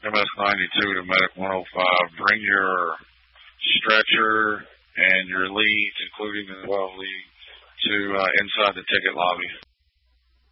MS-92 to Medic 105. Bring your stretcher and your leads, including the 12 lead, to inside the ticket lobby.